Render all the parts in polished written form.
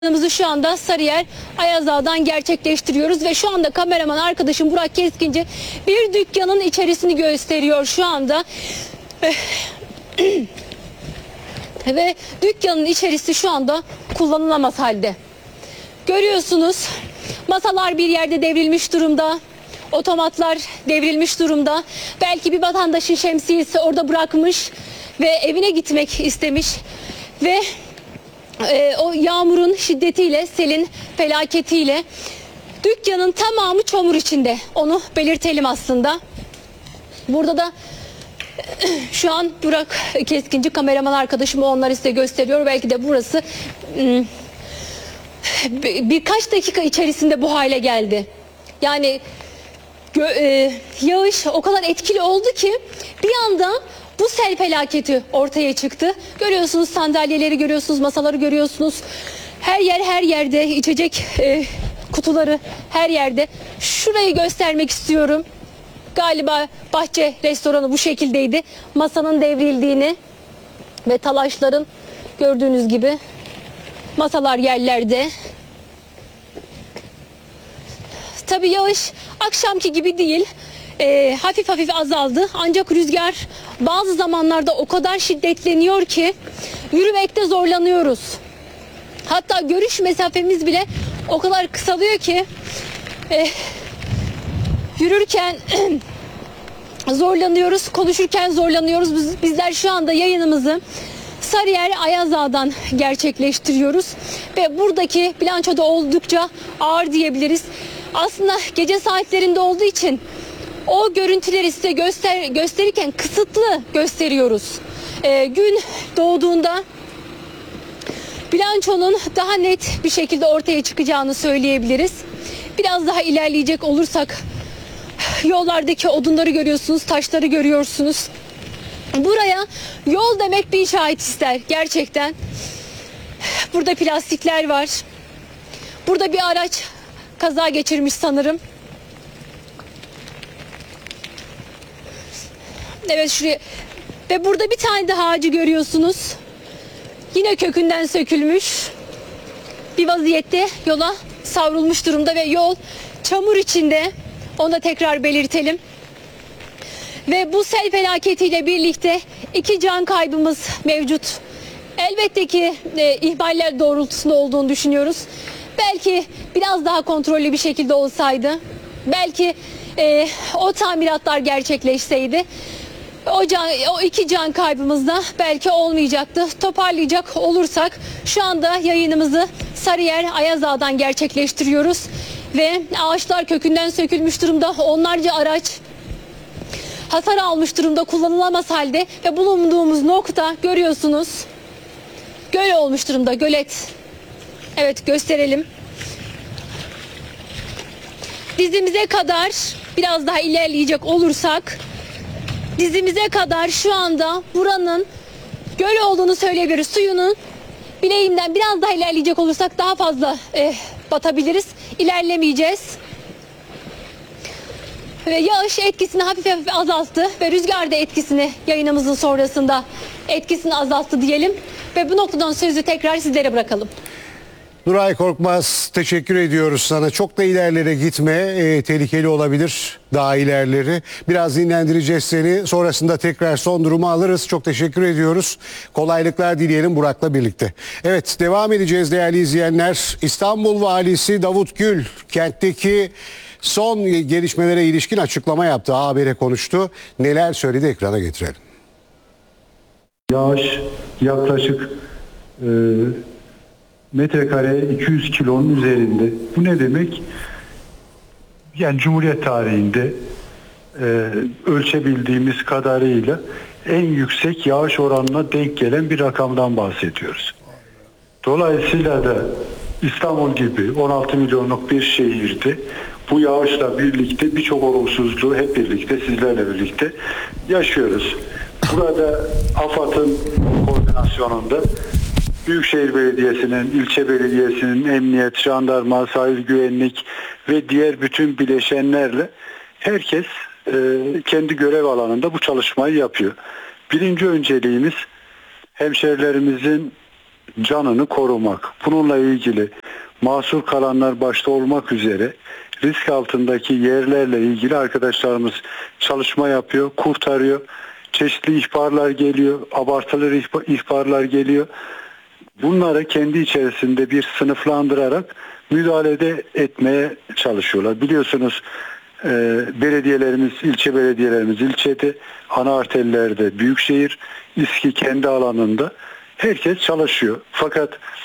Şu anda Sarıyer Ayazağa'dan gerçekleştiriyoruz ve şu anda kameraman arkadaşım Burak Keskinci bir dükkanın içerisini gösteriyor şu anda. Ve dükkanın içerisi şu anda kullanılamaz halde. Görüyorsunuz, masalar bir yerde devrilmiş durumda. Otomatlar devrilmiş durumda. Belki bir vatandaşın şemsiyesi orada bırakmış ve evine gitmek istemiş ve o yağmurun şiddetiyle, selin felaketiyle dükkanın tamamı çamur içinde. Onu belirtelim aslında. Burada da şu an Burak Keskinci kameraman arkadaşım onları size gösteriyor. Belki de burası birkaç dakika içerisinde bu hale geldi. Yani yağış o kadar etkili oldu ki bir anda bu sel felaketi ortaya çıktı. Görüyorsunuz, sandalyeleri görüyorsunuz, masaları görüyorsunuz. Her yerde içecek kutuları her yerde. Şurayı göstermek istiyorum. Galiba bahçe restoranı bu şekildeydi. Masanın devrildiğini ve talaşların gördüğünüz gibi masalar yerlerde. Tabii yağış akşamki gibi değil. Hafif hafif azaldı. Ancak rüzgar bazı zamanlarda o kadar şiddetleniyor ki yürümekte zorlanıyoruz. Hatta görüş mesafemiz bile o kadar kısalıyor ki yürürken zorlanıyoruz, konuşurken zorlanıyoruz. Bizler şu anda yayınımızı Sarıyer Ayazağa'dan gerçekleştiriyoruz ve buradaki bilanço da oldukça ağır diyebiliriz. Aslında gece saatlerinde olduğu için o görüntüleri size gösterirken kısıtlı gösteriyoruz. Gün doğduğunda bilançonun daha net bir şekilde ortaya çıkacağını söyleyebiliriz. Biraz daha ilerleyecek olursak yollardaki odunları görüyorsunuz, taşları görüyorsunuz. Buraya yol demek bir şahit ister gerçekten. Burada plastikler var. Burada bir araç kaza geçirmiş sanırım. Evet, şuraya ve burada bir tane daha ağacı görüyorsunuz. Yine kökünden sökülmüş bir vaziyette yola savrulmuş durumda ve yol çamur içinde. Onu da tekrar belirtelim. Ve bu sel felaketiyle birlikte 2 can kaybımız mevcut. Elbette ki ihmaller doğrultusunda olduğunu düşünüyoruz. Belki biraz daha kontrollü bir şekilde olsaydı, belki o tamiratlar gerçekleşseydi, o 2 can kaybımız da belki olmayacaktı. Toparlayacak olursak şu anda yayınımızı Sarıyer Ayazağa'dan gerçekleştiriyoruz. Ve ağaçlar kökünden sökülmüş durumda, onlarca araç hasar almış durumda, kullanılamaz halde ve bulunduğumuz nokta görüyorsunuz göl olmuş durumda, gölet. Evet, gösterelim. Dizimize kadar biraz daha ilerleyecek olursak dizimize kadar şu anda buranın göl olduğunu söyleyebiliriz. Suyunun bileğinden biraz daha ilerleyecek olursak daha fazla batabiliriz. İlerlemeyeceğiz. Ve yağış etkisini hafif hafif azalttı ve rüzgar da etkisini yayınımızın sonrasında etkisini azalttı diyelim. Ve bu noktadan sözü tekrar sizlere bırakalım. Nuray Korkmaz, teşekkür ediyoruz sana. Çok da ilerlere gitme, tehlikeli olabilir daha ilerleri. Biraz dinlendireceğiz seni. Sonrasında tekrar son durumu alırız. Çok teşekkür ediyoruz. Kolaylıklar dileyelim Burak'la birlikte. Evet, devam edeceğiz değerli izleyenler. İstanbul Valisi Davut Gül kentteki son gelişmelere ilişkin açıklama yaptı. Habere konuştu. Neler söyledi ekrana getirelim. Yağış yaklaşık metrekare 200 kilonun üzerinde. Bu ne demek? Yani Cumhuriyet tarihinde ölçebildiğimiz kadarıyla en yüksek yağış oranına denk gelen bir rakamdan bahsediyoruz. Dolayısıyla da İstanbul gibi 16 milyonluk bir şehirde bu yağışla birlikte birçok olumsuzluğu hep birlikte sizlerle birlikte yaşıyoruz. Burada AFAD'ın koordinasyonunda Büyükşehir Belediyesi'nin, ilçe belediyesinin, emniyet, jandarma, sahil güvenlik ve diğer bütün bileşenlerle herkes kendi görev alanında bu çalışmayı yapıyor. Birinci önceliğimiz hemşerilerimizin canını korumak. Bununla ilgili mahsur kalanlar başta olmak üzere risk altındaki yerlerle ilgili arkadaşlarımız çalışma yapıyor, kurtarıyor. Çeşitli ihbarlar geliyor, abartılı ihbarlar geliyor. Bunları kendi içerisinde bir sınıflandırarak müdahale etmeye çalışıyorlar. Biliyorsunuz belediyelerimiz, ilçe belediyelerimiz ilçede, ana arterlerde büyükşehir, İSKİ kendi alanında herkes çalışıyor. Fakat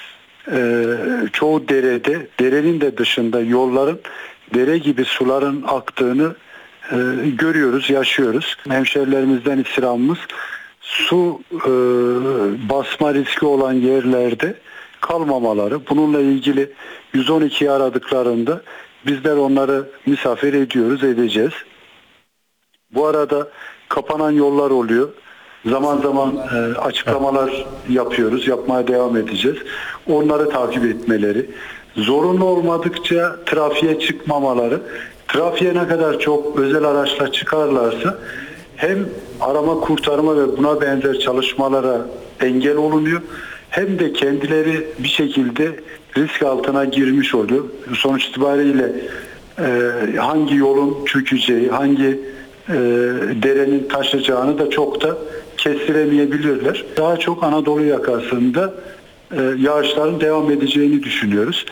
çoğu derede, derenin de dışında yolların dere gibi suların aktığını görüyoruz, yaşıyoruz. Hemşerilerimizden istirhamımız su basma riski olan yerlerde kalmamaları. Bununla ilgili 112'yi aradıklarında bizler onları misafir ediyoruz, edeceğiz. Bu arada kapanan yollar oluyor. Zaman zaman açıklamalar yapıyoruz, yapmaya devam edeceğiz. Onları takip etmeleri, zorunlu olmadıkça trafiğe çıkmamaları, trafiğe ne kadar çok özel araçla çıkarlarsa hem arama kurtarma ve buna benzer çalışmalara engel olunuyor, hem de kendileri bir şekilde risk altına girmiş oluyor. Sonuç itibariyle hangi yolun çökeceği, hangi derenin taşacağını da çok da kestiremeyebilirler. Daha çok Anadolu yakasında yağışların devam edeceğini düşünüyoruz.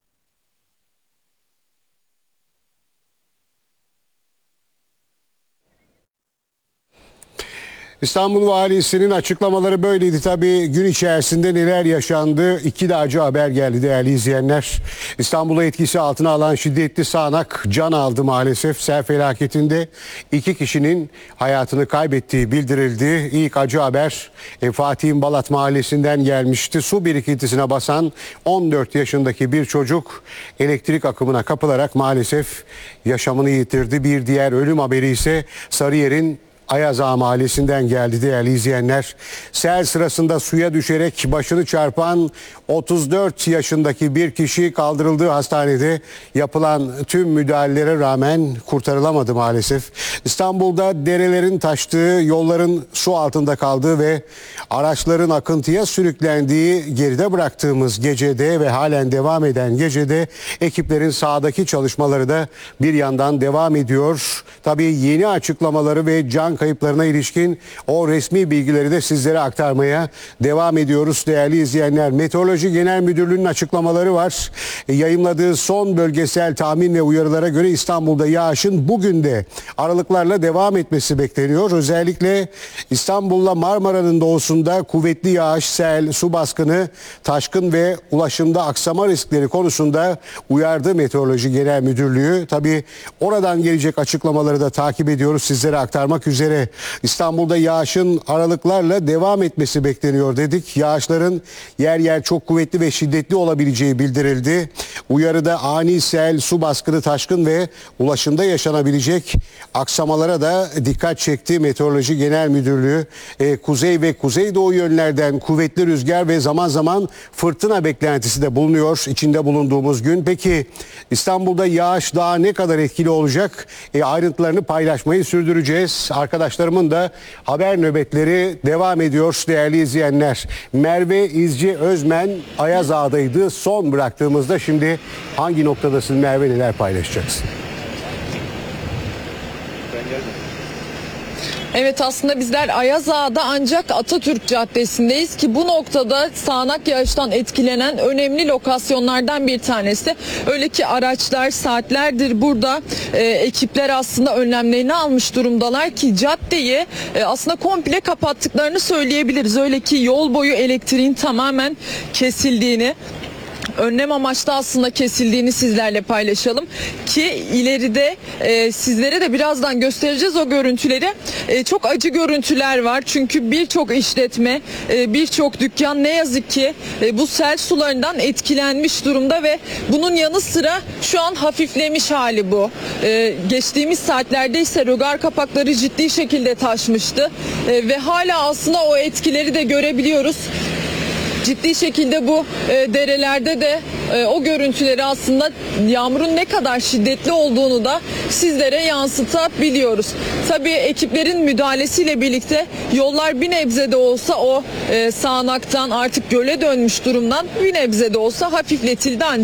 İstanbul Valisi'nin açıklamaları böyleydi. Tabii gün içerisinde neler yaşandı? İki de acı haber geldi değerli izleyenler. İstanbul'u etkisi altına alan şiddetli sağanak can aldı maalesef. Sel felaketinde 2 kişinin hayatını kaybettiği bildirildi. İlk acı haber Fatih'in Balat mahallesinden gelmişti. Su birikintisine basan 14 yaşındaki bir çocuk elektrik akımına kapılarak maalesef yaşamını yitirdi. Bir diğer ölüm haberi ise Sarıyer'in Ayaz Ağa mahallesinden geldi değerli izleyenler. Sel sırasında suya düşerek başını çarpan 34 yaşındaki bir kişi kaldırıldığı hastanede yapılan tüm müdahalelere rağmen kurtarılamadı maalesef. İstanbul'da derelerin taştığı, yolların su altında kaldığı ve araçların akıntıya sürüklendiği geride bıraktığımız gecede ve halen devam eden gecede ekiplerin sahadaki çalışmaları da bir yandan devam ediyor. Tabii yeni açıklamaları ve can kayıplarına ilişkin o resmi bilgileri de sizlere aktarmaya devam ediyoruz değerli izleyenler. Meteoroloji Genel Müdürlüğü'nün açıklamaları var. Yayımladığı son bölgesel tahmin ve uyarılara göre İstanbul'da yağışın bugün de aralıklarla devam etmesi bekleniyor. Özellikle İstanbul'la Marmara'nın doğusunda kuvvetli yağış, sel, su baskını, taşkın ve ulaşımda aksama riskleri konusunda uyardı Meteoroloji Genel Müdürlüğü. Tabii oradan gelecek açıklamaları da takip ediyoruz, sizlere aktarmak üzere. İstanbul'da yağışın aralıklarla devam etmesi bekleniyor dedik. Yağışların yer yer çok kuvvetli ve şiddetli olabileceği bildirildi. Uyarıda ani sel, su baskını, taşkın ve ulaşımda yaşanabilecek aksamalara da dikkat çekti Meteoroloji Genel Müdürlüğü. Kuzey ve kuzeydoğu yönlerden kuvvetli rüzgar ve zaman zaman fırtına beklentisi de bulunuyor içinde bulunduğumuz gün. Peki İstanbul'da yağış daha ne kadar etkili olacak? Ayrıntılarını paylaşmayı sürdüreceğiz. Arkadaşlarımın da haber nöbetleri devam ediyor değerli izleyenler. Merve İzci Özmen Ayaz Ağa'daydı. Son bıraktığımızda şimdi hangi noktadasın Merve, neler paylaşacaksın? Evet, aslında bizler Ayaz Ağa'da ancak Atatürk Caddesi'ndeyiz ki bu noktada sağanak yağıştan etkilenen önemli lokasyonlardan bir tanesi. Öyle ki araçlar saatlerdir burada, ekipler aslında önlemlerini almış durumdalar ki caddeyi aslında komple kapattıklarını söyleyebiliriz. Öyle ki yol boyu elektriğin tamamen kesildiğini, önlem amaçlı aslında kesildiğini sizlerle paylaşalım ki ileride sizlere de birazdan göstereceğiz o görüntüleri. Çok acı görüntüler var çünkü birçok işletme, birçok dükkan ne yazık ki bu sel sularından etkilenmiş durumda ve bunun yanı sıra şu an hafiflemiş hali bu. Geçtiğimiz saatlerde ise rögar kapakları ciddi şekilde taşmıştı ve hala aslında o etkileri de görebiliyoruz. ciddi şekilde bu derelerde de o görüntüleri aslında yağmurun ne kadar şiddetli olduğunu da sizlere yansıtabiliyoruz. Tabii ekiplerin müdahalesiyle birlikte yollar bir nebze de olsa o sağanaktan artık göle dönmüş durumdan bir nebze de olsa hafifletildi.